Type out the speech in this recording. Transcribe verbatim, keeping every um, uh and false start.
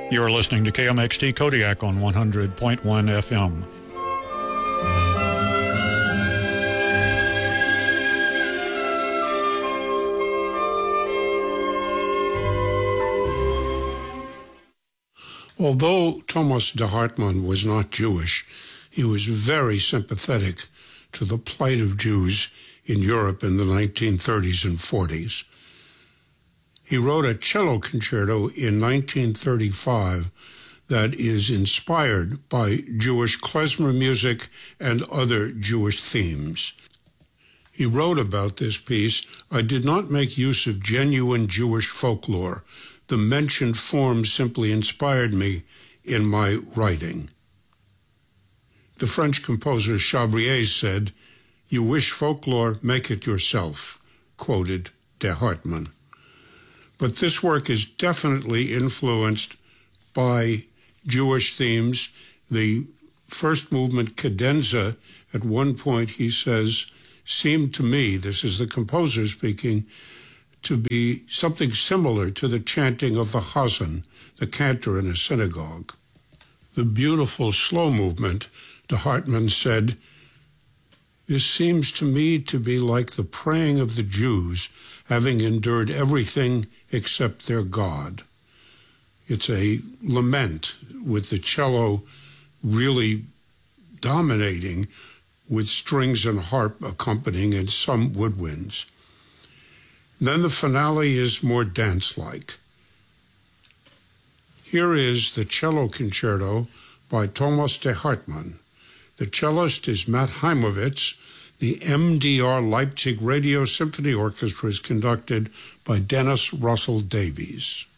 You're listening to K M X T Kodiak on one hundred point one F M. Although Thomas de Hartmann was not Jewish, he was very sympathetic to the plight of Jews in Europe in the nineteen thirties and forties. He wrote a cello concerto in nineteen thirty-five that is inspired by Jewish klezmer music and other Jewish themes. He wrote about this piece, "I did not make use of genuine Jewish folklore. The mentioned form simply inspired me in my writing." The French composer Chabrier said, "You wish folklore, make it yourself," quoted de Hartmann. But this work is definitely influenced by Jewish themes. The first movement, cadenza, at one point he says, seemed to me, this is the composer speaking, to be something similar to the chanting of the Chazan, the cantor in a synagogue. The beautiful slow movement, de Hartmann said, "This seems to me to be like the praying of the Jews, having endured everything except their God." It's a lament with the cello really dominating, with strings and harp accompanying and some woodwinds. Then the finale is more dance-like. Here is the cello concerto by Thomas de Hartmann. The cellist is Matt Heimovitz. The M D R Leipzig Radio Symphony Orchestra is conducted by Dennis Russell Davies.